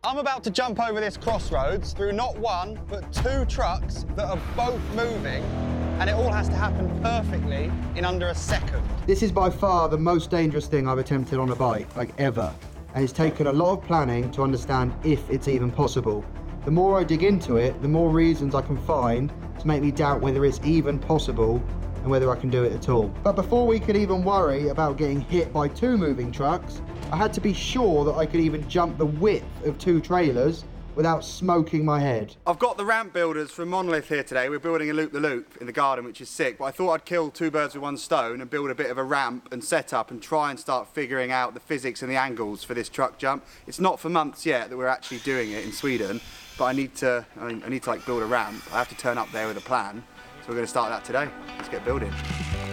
I'm about to jump over this crossroads through not one, but two trucks that are both moving, and it all has to happen perfectly in under a second. This is by far the most dangerous thing I've attempted on a bike, like ever. And it's taken a lot of planning to understand if it's even possible. The more I dig into it, the more reasons I can find to make me doubt whether it's even possible and whether I can do it at all. But before we could even worry about getting hit by two moving trucks, I had to be sure that I could even jump the width of two trailers without smoking my head. I've got the ramp builders from Monolith here today. We're building a loop-the-loop in the garden, which is sick, but I thought I'd kill two birds with one stone and build a bit of a ramp and setup and try and start figuring out the physics and the angles for this truck jump. It's not for months yet that we're actually doing it in Sweden, but I need to like build a ramp. I have to turn up there with a plan, so we're going to start that today. Let's get building.